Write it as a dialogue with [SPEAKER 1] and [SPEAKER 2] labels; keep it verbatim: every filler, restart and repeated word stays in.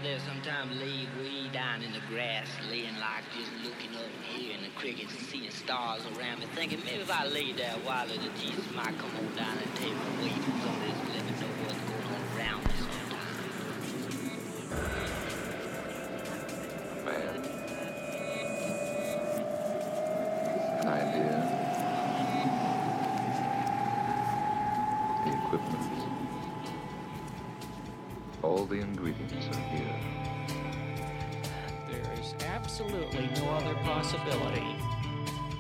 [SPEAKER 1] there sometimes lay way down in the grass, laying like just looking up and hearing the crickets and seeing stars around me, thinking maybe if I lay there a while later, Jesus might come on down and take me away from some of this, let me know what's going on around me sometime.
[SPEAKER 2] Man. An idea. The equipment. All the ingredients are here.
[SPEAKER 3] There is absolutely no other possibility.